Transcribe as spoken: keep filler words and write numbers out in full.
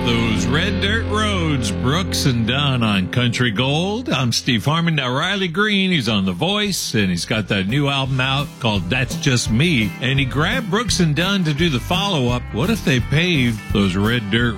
those red dirt roads, Brooks and Dunn on Country Gold. I'm Steve Harmon. Now, Riley Green, he's on The Voice, and he's got that new album out called That's Just Me. And he grabbed Brooks and Dunn to do the follow-up. What if they paved those red dirt